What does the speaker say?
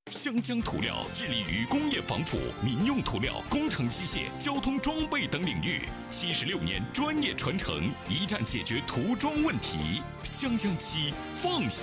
湘江涂料致力于工业防腐、民用涂料、工程机械、交通装备等领域，76年专业传承，一站解决涂装问题。湘江漆放心。